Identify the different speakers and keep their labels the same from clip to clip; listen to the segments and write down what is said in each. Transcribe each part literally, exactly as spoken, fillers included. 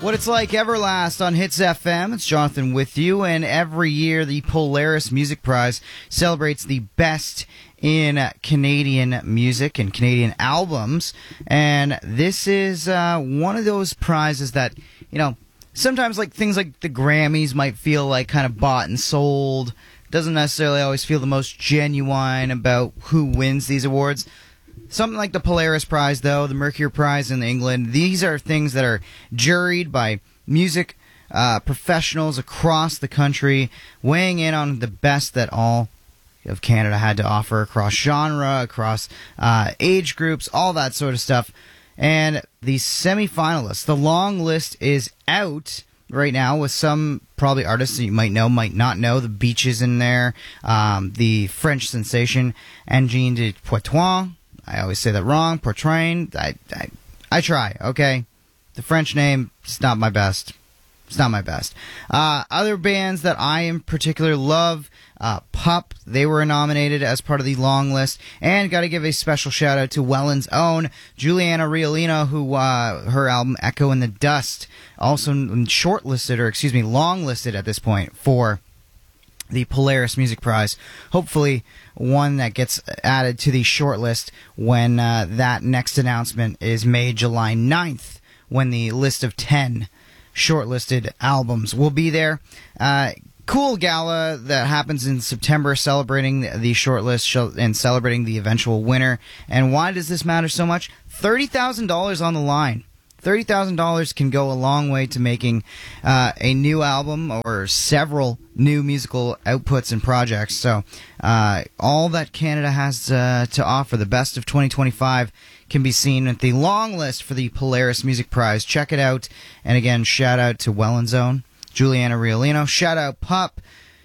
Speaker 1: What it's like, Everlast on Hits F M. It's Jonathan with you, and every year the Polaris Music Prize celebrates the best in Canadian music and Canadian albums, and this is uh, one of those prizes that, you know, sometimes like things like the Grammys might feel like kind of bought and sold. Doesn't necessarily always feel the most genuine about who wins these awards. Something like the Polaris Prize, though, the Mercury Prize in England, these are things that are juried by music uh, professionals across the country, weighing in on the best that all of Canada had to offer across genre, across uh, age groups, all that sort of stuff. And the semi-finalists, the long list is out right now with some probably artists that you might know, might not know. The Beaches in there, um, the French sensation Engine de Poitou. I always say that wrong. Portrain. I, I, I try, okay? The French name, it's not my best. It's not my best. Uh, other bands that I in particular love, uh, Pup, they were nominated as part of the long list. And got to give a special shout out to Welland's own Juliana Riolino, who, uh, her album Echo in the Dust, also shortlisted, or excuse me, long listed at this point for the Polaris Music Prize. Hopefully one that gets added to the shortlist when uh, that next announcement is made July ninth, when the list of ten shortlisted albums will be there. Uh, cool gala that happens in September, celebrating the, the shortlist and celebrating the eventual winner. And why does this matter so much? thirty thousand dollars on the line. thirty thousand dollars can go a long way to making uh, a new album or several new musical outputs and projects. So uh, all that Canada has uh, to offer, the best of twenty twenty-five, can be seen at the long list for the Polaris Music Prize. Check it out. And again, shout out to Welland's own Juliana Riolino. Shout out Pup.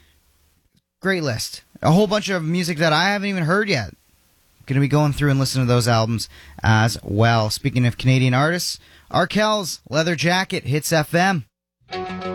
Speaker 1: Great list. A whole bunch of music that I haven't even heard yet. Going to be going through and listening to those albums as well. Speaking of Canadian artists, Arkells, Leather Jacket, Hits F M.